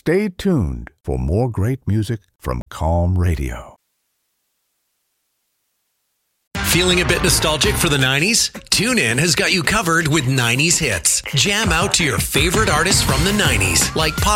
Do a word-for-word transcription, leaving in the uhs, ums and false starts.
Stay tuned for more great music from Calm Radio. Feeling a bit nostalgic for the nineties? TuneIn has got you covered with nineties hits. Jam out to your favorite artists from the nineties, like Pop